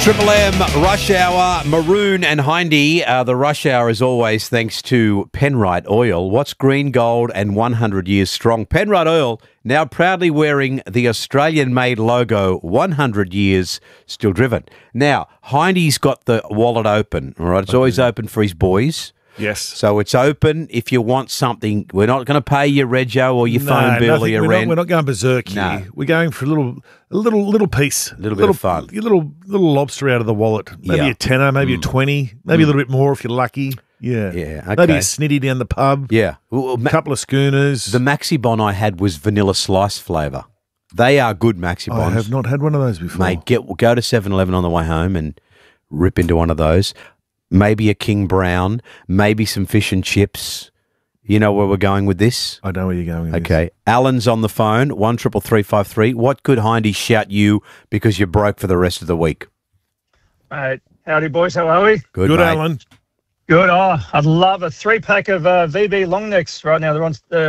Triple M Rush Hour, Maroon and Hindy. The Rush Hour is always thanks to Penrite Oil. What's green, gold and 100 years strong? Penrite Oil now proudly wearing the Australian-made logo, 100 years still driven. Now, Hindy's got the wallet open, all right? It's always open for his boys. Yes. So it's open if you want something. We're not going to pay your rego or your phone bill or your rent. We're not going berserk here. No. We're going for a little piece. A little bit of fun. A little lobster out of the wallet. Maybe Yeah. a tenner, maybe a 20, maybe a little bit more if you're lucky. Yeah. Yeah, okay. Maybe a snitty down the pub. Yeah. A couple of schooners. The Maxi Bon I had was vanilla slice flavour. They are good Maxi Bons. I have not had one of those before. Mate, go to 7-Eleven on the way home and rip into one of those. Maybe a King Brown, maybe some fish and chips. You know where we're going with this? I know where you're going with Okay. Alan's on the phone, 133353. What could Hindy shout you because you're broke for the rest of the week? Mate, howdy boys, how are we? Good, mate. Alan. Good. Oh, I'd love a 3-pack of VB long necks right now. They're on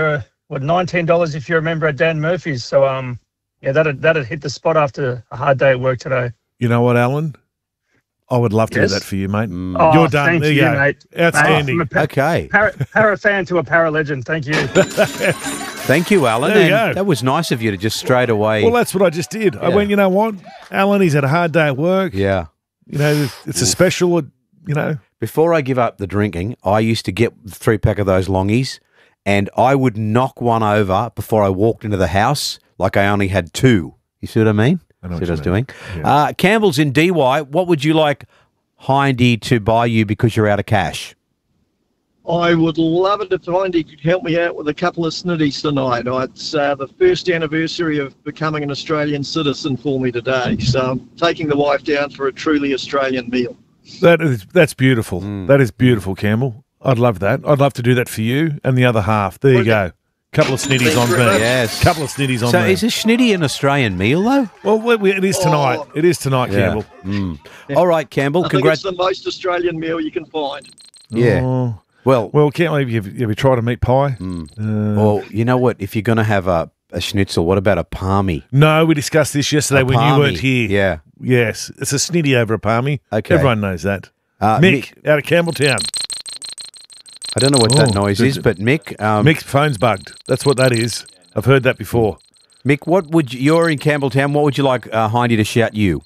$19 if you remember at Dan Murphy's. So yeah, that'd hit the spot after a hard day at work today. You know what, Alan? I would love to Yes? do that for you, mate. Oh, You're done. thank There you you, go. mate. Outstanding. Mate, I'm a Okay. para fan to a para legend. Thank you. Thank you, Alan. There you And go. that was nice of you to just straight away. Well, that's what I just did. I Yeah. went, you know what? Alan, he's had a hard day at work. yeah. You know, it's a special, you know. Before I give up the drinking, I used to get the 3-pack of those longies and I would knock one over before I walked into the house like I only had 2. You see what I mean? I know See what what I was you doing? mean. Campbell's in DY. What would you like Hindy to buy you because you're out of cash? I would love it if Hindy could help me out with a couple of snitties tonight. It's the first anniversary of becoming an Australian citizen for me today, so I'm taking the wife down for a truly Australian meal. That's beautiful. That is beautiful, Campbell. I'd love that. I'd love to do that for you and the other half. There you go. Couple of snitties on there. Yes. Couple of snitties on So there. is a schnitty an Australian meal, though? Well, it is tonight. Oh. It is tonight, Yeah. Campbell. All right, Campbell. I think it's the most Australian meal you can find. Yeah. Oh. Well, Well, can't believe have you tried a meat pie? well, you know what? If you're going to have a schnitzel, what about a palmy? No, we discussed this yesterday A when palmy. you weren't here. Yeah. Yes, it's a snitty over a palmy. Okay. Everyone knows that. Mick, Mick, out of Campbelltown. I don't know what that Oh, noise is, but Mick, Mick's phone's bugged. That's what that is. I've heard that before. Mick, what would you're in Campbelltown? What would you like Hindy to shout you?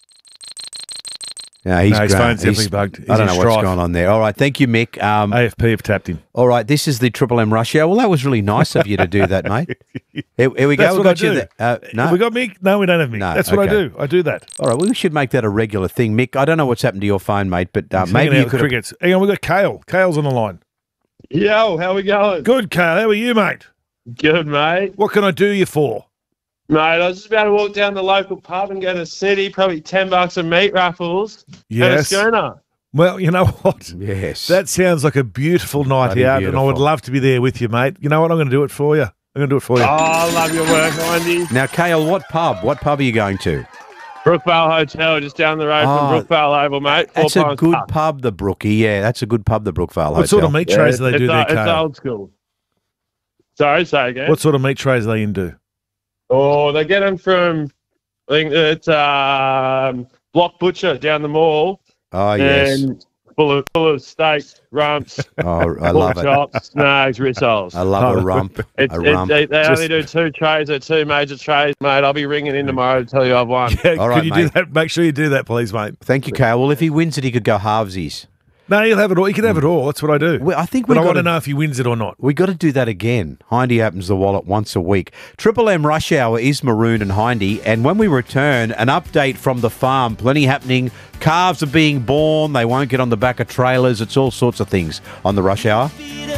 No, No, his great. phone's definitely bugged. He's I don't in know what's strife. going on there. All right, thank you, Mick. AFP have tapped him. All right, this is the Triple M Rush Hour. Well, that was really nice of you to do that, mate. Here we go. That's We what got I you do. there. No. Have we got Mick? No, we don't have Mick. No, That's what I okay. do. I do that. All right, well, we should make that a regular thing, Mick. I don't know what's happened to your phone, mate, but He's maybe hanging you out with could. crickets. Hang on, we've got Kale. Kale's on the line. Yo, how we going? Good, Kale. How are you, mate? Good, mate. What can I do you for? Mate, I was just about to walk down the local pub and go to City, probably $10 of meat raffles and a Yes. schooner. Well, you know what? Yes. That sounds like a beautiful night Bloody out, and I would beautiful. love to be there with you, mate. You know what? I'm going to do it for you. I'm going to do it for you. Oh, I love your work, Andy. Now, Kale, what pub? What pub are you going to? Brookvale Hotel, just down the road Oh, from Brookvale Oval, mate. That's a Pines good Pub. pub, the Brookie. Yeah, that's a good pub, the Brookvale Hotel. What sort of meat trays do they do there, It's Kale? old school. Sorry, say again. What sort of meat trays are they into? Oh, they get them from, I think it's Block Butcher down the mall. Oh, yes. And full of steaks, rumps, Oh, I love pork it. chops, snags, rissoles. I love a rump. They only do 2 trays or 2 major trays, mate. I'll be ringing in tomorrow to tell you I've won. Yeah, All right, could you do mate. that? Make sure you do that, please, mate. Thank you, Kale. Well, if he wins it, he could go halvesies. No, he'll have it all. He can have it all. That's what I do. Well, I think but we I want got to know if he wins it or not. We got to do that again. Hindy opens the wallet once a week. Triple M Rush Hour is Maroon and Hindy. And when we return, an update from the farm. Plenty happening. Calves are being born. They won't get on the back of trailers. It's all sorts of things on the Rush Hour.